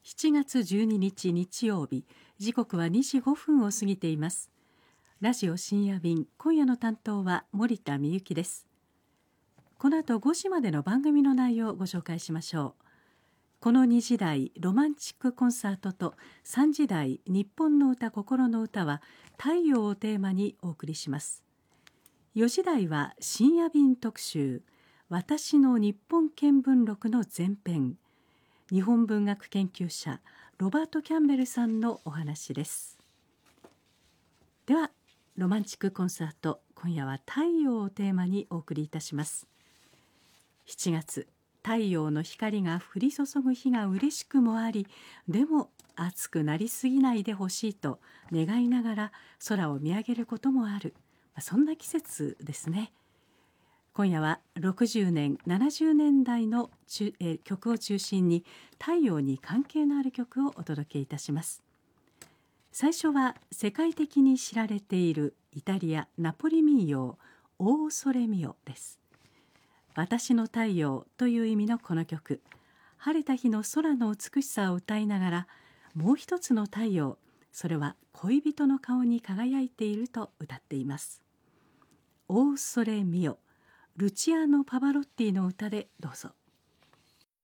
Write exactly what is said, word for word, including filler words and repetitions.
しちがつじゅうににち日曜日、時刻はにじごふんを過ぎています。ラジオ深夜便、今夜の担当は森田美幸です。この後ごじまでの番組の内容をご紹介しましょう。このにじ台ロマンチックコンサートとさんじ台日本の歌心の歌は太陽をテーマにお送りします。よじ台は深夜便特集、私の日本見聞録の前編、日本文学研究者ロバート・キャンベルさんのお話です。ではロマンチックコンサート、今夜は太陽をテーマにお送りいたします。しちがつ、太陽の光が降り注ぐ日が嬉しくもあり、でも暑くなりすぎないでほしいと願いながら空を見上げることもある、そんな季節ですね。今夜はろくじゅうねんななじゅうねんだいの中え曲を中心に太陽に関係のある曲をお届けいたします。最初は世界的に知られているイタリアナポリ民謡オーソレミオです。私の太陽という意味のこの曲、晴れた日の空の美しさを歌いながら、もう一つの太陽、それは恋人の顔に輝いていると歌っています。オーソレミオ、ルチアーノ・パバロッティの歌でどうぞ。